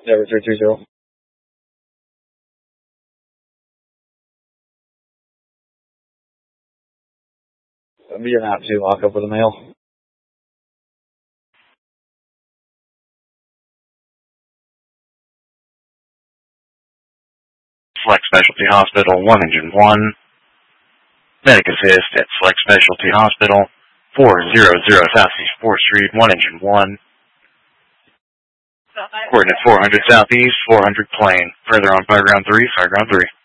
Denver 330. You're gonna have to lock up with a male. Select Specialty Hospital, 1 Engine 1. Medic Assist at Select Specialty Hospital, 400 Southeast 4th Street, 1 Engine 1. Coordinate 400 Southeast, 400 plane. Further on Fireground 3, Fireground 3.